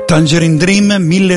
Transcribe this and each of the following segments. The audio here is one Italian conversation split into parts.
Tangerine Dream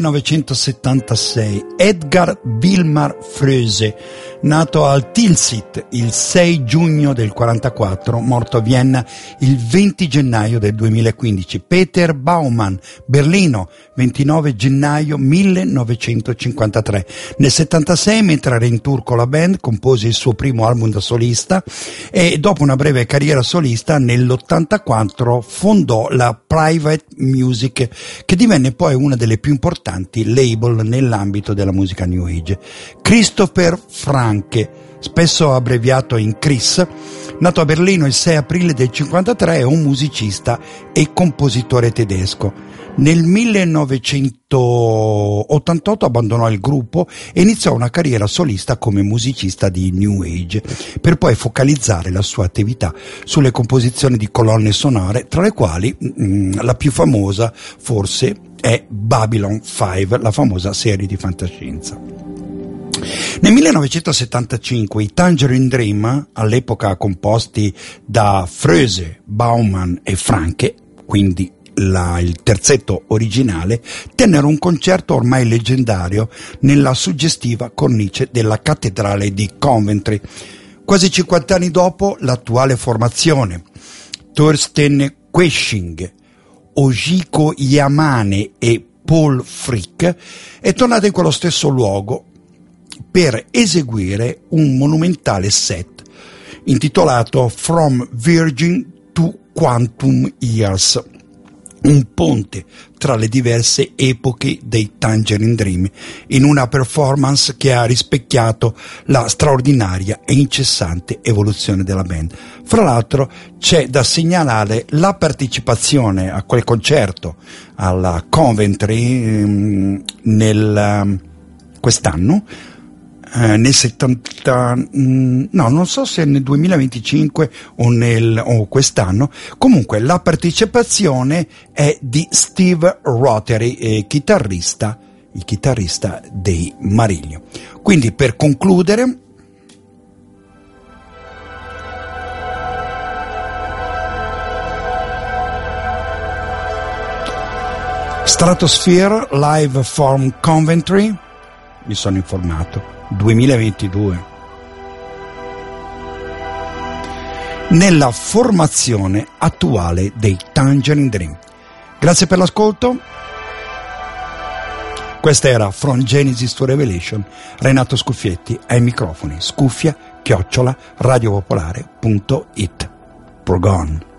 1976. Edgar Wilmar Fröse, nato al Tilsit il 6 giugno del 44, morto a Vienna il 20 gennaio del 2015. Peter Baumann, Berlino, 29 gennaio 1953. Nel 76, mentre era in tour con la band, compose il suo primo album da solista e dopo una breve carriera solista nell'84 fondò la Private Music, che divenne poi una delle più importanti label nell'ambito della musica New Age. Christopher Franke, spesso abbreviato in Chris, nato a Berlino il 6 aprile del 53, è un musicista e compositore tedesco. Nel 1988 abbandonò il gruppo e iniziò una carriera solista come musicista di New Age, per poi focalizzare la sua attività sulle composizioni di colonne sonore, tra le quali la più famosa forse è Babylon 5, la famosa serie di fantascienza. Nel 1975 i Tangerine Dream, all'epoca composti da Fröse, Baumann e Franke, quindi il terzetto originale, tennero un concerto ormai leggendario nella suggestiva cornice della cattedrale di Coventry. Quasi 50 anni dopo, l'attuale formazione, Thorsten Quesching, Ojiko Yamane e Paul Frick, è tornata in quello stesso luogo per eseguire un monumentale set intitolato From Virgin to Quantum Years, un ponte tra le diverse epoche dei Tangerine Dream, in una performance che ha rispecchiato la straordinaria e incessante evoluzione della band. Fra l'altro c'è da segnalare la partecipazione a quel concerto alla Coventry quest'anno, nel 70, no, non so se nel 2025 o quest'anno. Comunque la partecipazione è di Steve Rothery, il chitarrista dei Marillion. Quindi, per concludere, Stratosphere live from Coventry, mi sono informato, 2022, nella formazione attuale dei Tangerine Dream. Grazie per l'ascolto. Questa era From Genesis to Revelation. Renato Scuffietti ai microfoni. scuffia@radiopopolare.it. Progon.